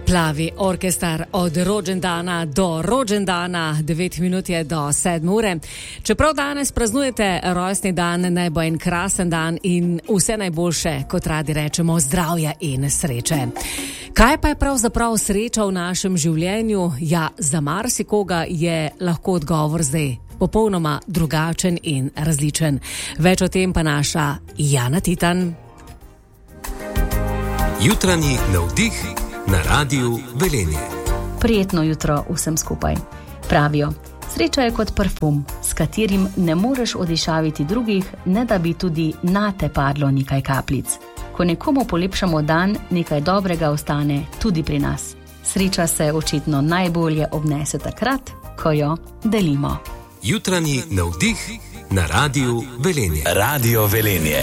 Plavi orkestar od rođendana do rođendana, 9 minut je do 7 ure. Čeprav danes praznujete rojstni dan, naj bo en krasen dan in vse najboljše, kot radi rečemo, zdravja in sreče. Kaj pa je pravzaprav sreča v našem življenju? Ja, za marsikoga je lahko odgovor zdaj popolnoma drugačen in različen. Več o tem pa naša Jana Titan. Jutranji navdih na Radiu Velenje. Prijetno jutro vsem skupaj. Pravijo, sreča je kot parfum, s katerim ne moreš odišaviti drugih, ne da bi tudi nate padlo nekaj kapljic. Ko nekomu polepšamo dan, nekaj dobrega ostane tudi pri nas. Sreča se očitno najbolje obnese takrat, ko jo delimo. Jutranji navdih na Radiu Velenje. Radio Velenje.